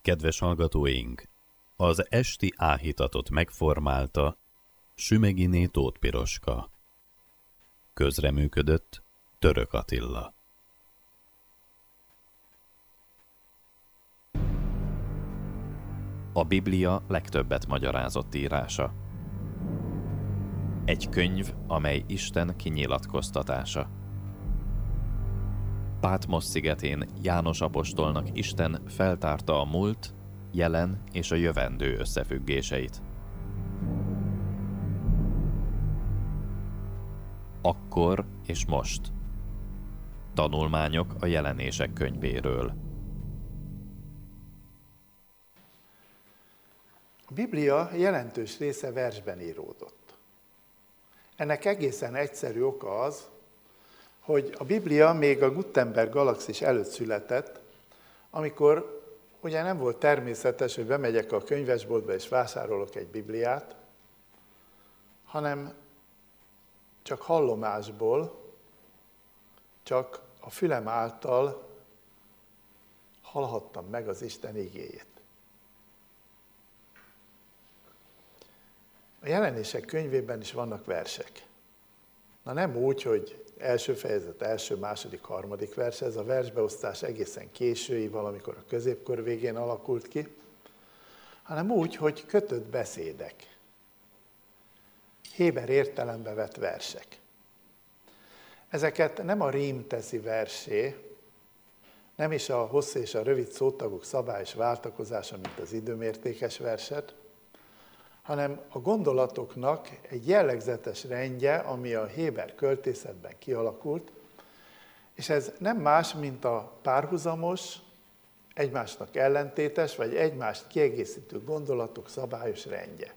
Kedves hallgatóink, az esti áhítatot megformálta Sümeginé Tóth Piroska. Közreműködött Török Attila. A Biblia legtöbbet magyarázott írása. Egy könyv, amely Isten kinyilatkoztatása. Pátmos szigetén János apostolnak Isten feltárta a múlt, jelen és a jövendő összefüggéseit. Akkor és most. Tanulmányok a Jelenések könyvéről. A Biblia jelentős része versben íródott. Ennek egészen egyszerű oka az, hogy a Biblia még a Gutenberg galaxis előtt született, amikor ugye nem volt természetes, hogy bemegyek a könyvesboltba és vásárolok egy Bibliát, hanem csak hallomásból, csak a fülem által hallhattam meg az Isten igéjét. A Jelenések könyvében is vannak versek. Na nem úgy, hogy első fejezet, első, második, harmadik vers, ez a versbeosztás egészen késői, valamikor a középkor végén alakult ki, hanem úgy, hogy kötött beszédek, héber értelembe vett versek. Ezeket nem a rím teszi versé, nem is a hosszú és a rövid szótagok szabályos váltakozása, mint az időmértékes verset, hanem a gondolatoknak egy jellegzetes rendje, ami a héber költészetben kialakult, és ez nem más, mint a párhuzamos, egymásnak ellentétes, vagy egymást kiegészítő gondolatok szabályos rendje.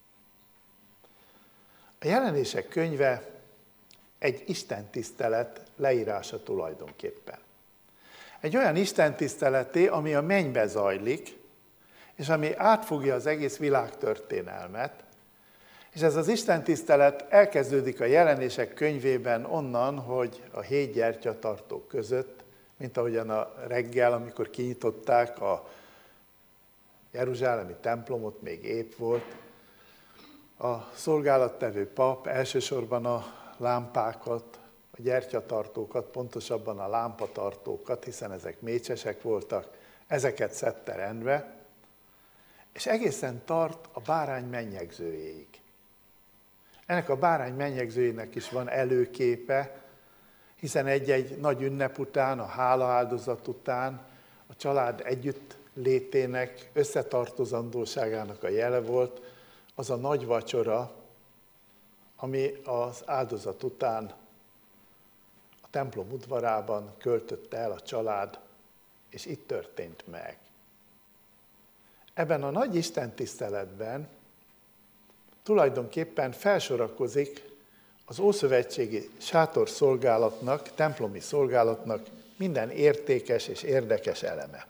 A Jelenések könyve egy istentisztelet leírása tulajdonképpen. Egy olyan istentiszteleté, ami a mennybe zajlik, és ami átfogja az egész világtörténelmet, és ez az istentisztelet elkezdődik a Jelenések könyvében onnan, hogy a 7 gyertyatartó között, mint ahogyan a reggel, amikor kinyitották a jeruzsálemi templomot, még épp volt, a szolgálattevő pap elsősorban a lámpákat, a gyertyatartókat, pontosabban a lámpatartókat, hiszen ezek mécsesek voltak, ezeket szedte rendbe, és egészen tart a bárány mennyegzőjéig. Ennek a bárány mennyegzőjének is van előképe, hiszen egy-egy nagy ünnep után, a hálaáldozat után a család együtt létének, összetartozandóságának a jele volt, az a nagy vacsora, ami az áldozat után a templom udvarában költötte el a család, és itt történt meg. Ebben a nagy istentiszteletben tulajdonképpen felsorakozik az ószövetségi sátorszolgálatnak, templomi szolgálatnak minden értékes és érdekes eleme.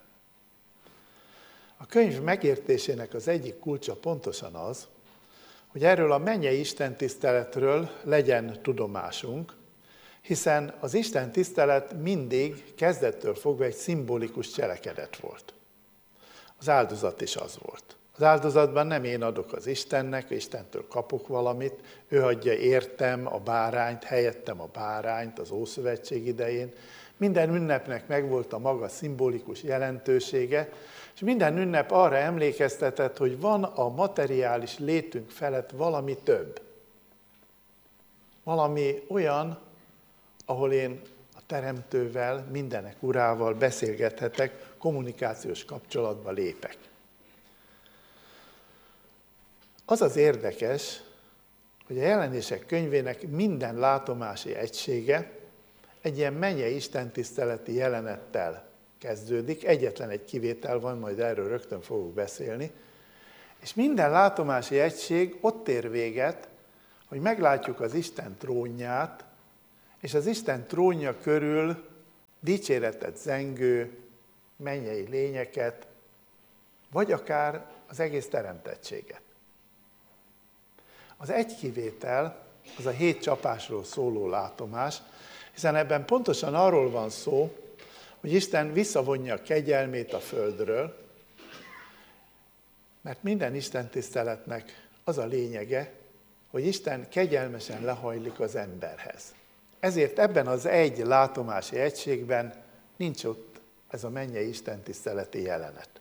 A könyv megértésének az egyik kulcsa pontosan az, hogy erről a mennyei istentiszteletről legyen tudomásunk, hiszen az istentisztelet mindig kezdettől fogva egy szimbolikus cselekedet volt. Az áldozat is az volt. Az áldozatban nem én adok az Istennek, Istentől kapok valamit, ő adja értem a bárányt, helyettem a bárányt az Ószövetség idején. Minden ünnepnek megvolt a maga szimbolikus jelentősége, és minden ünnep arra emlékeztetett, hogy van a materiális létünk felett valami több. Valami olyan, ahol én a Teremtővel, mindenek urával beszélgethetek, kommunikációs kapcsolatba lépek. Az az érdekes, hogy a Jelenések könyvének minden látomási egysége egy ilyen mennyei istentiszteleti jelenettel kezdődik, egyetlen egy kivétel van, majd erről rögtön fogok beszélni, és minden látomási egység ott ér véget, hogy meglátjuk az Isten trónját, és az Isten trónja körül dicséretet zengő mennyei lényeket, vagy akár az egész teremtettséget. Az egy kivétel, az a 7 csapásról szóló látomás, hiszen ebben pontosan arról van szó, hogy Isten visszavonja a kegyelmét a földről, Mert minden istentiszteletnek az a lényege, hogy Isten kegyelmesen lehajlik az emberhez. Ezért ebben az egy látomási egységben nincs ott ez a mennyei istentiszteleti jelenet.